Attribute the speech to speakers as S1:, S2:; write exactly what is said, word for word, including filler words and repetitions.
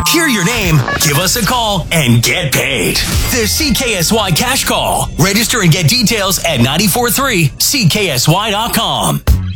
S1: Hear your name, give us a call, and get paid. The C K S Y Cash Call. Register and get details at nine four three C K S Y dot com.